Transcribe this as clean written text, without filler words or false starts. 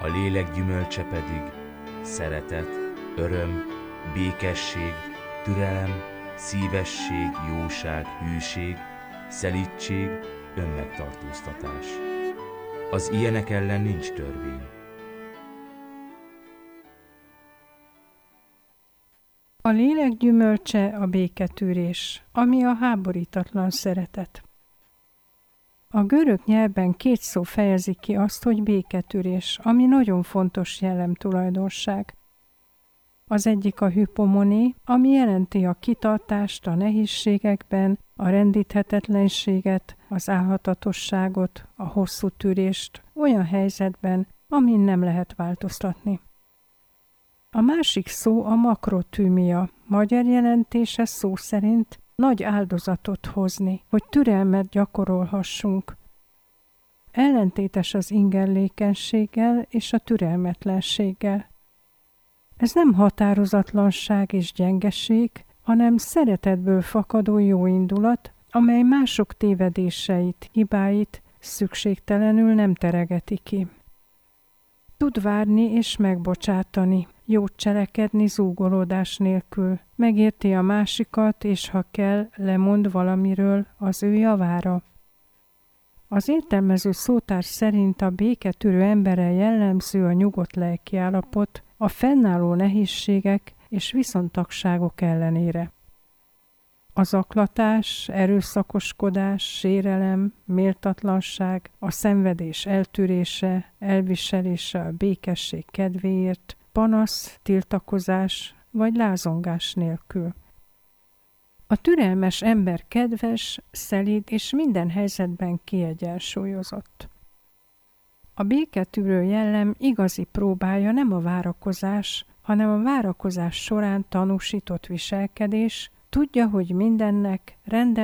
A lélek gyümölcse pedig szeretet, öröm, békesség, türelem, szívesség, jóság, hűség, szelídség, önmegtartóztatás. Az ilyenek ellen nincs törvény. A lélek gyümölcse a béketűrés, ami a háborítatlan szeretet. A görög nyelvben két szó fejezi ki azt, hogy béketűrés, ami nagyon fontos jellemtulajdonság. Az egyik a hüpomoni, ami jelenti a kitartást a nehézségekben, a rendíthetetlenséget, az álhatatosságot, a hosszú tűrést olyan helyzetben, amin nem lehet változtatni. A másik szó a makrotűmia, magyar jelentése szó szerint nagy áldozatot hozni, hogy türelmet gyakorolhassunk. Ellentétes az ingerlékenységgel és a türelmetlenséggel. Ez nem határozatlanság és gyengeség, hanem szeretetből fakadó jóindulat, amely mások tévedéseit, hibáit szükségtelenül nem teregeti ki. Tud várni és megbocsátani, jót cselekedni zúgolódás nélkül, megérti a másikat, és ha kell, lemond valamiről az ő javára. Az értelmező szótár szerint a béketűrő emberre jellemző a nyugodt lelkiállapot a fennálló nehézségek és viszontagságok ellenére. A zaklatás, erőszakoskodás, sérelem, méltatlanság, a szenvedés eltűrése, elviselése a békesség kedvéért, panasz, tiltakozás vagy lázongás nélkül. A türelmes ember kedves, szelíd és minden helyzetben kiegyensúlyozott. A béketűrő jellem igazi próbája nem a várakozás, hanem a várakozás során tanúsított viselkedés, tudja, hogy mindennek